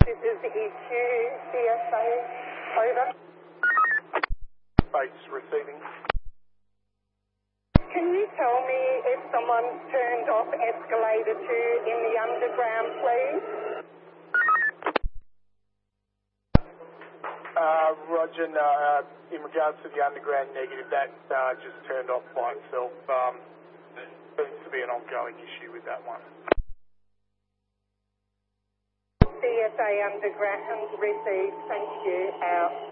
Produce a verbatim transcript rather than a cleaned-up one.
This is E Q, C S A, over. Base receiving. Can you tell me if someone turned off escalator two in the underground, please? Uh, Roger, no, uh, in regards to the underground negative, that uh, just turned off by itself. Um, there seems to be an ongoing issue with that one. C S A underground received, thank you, out.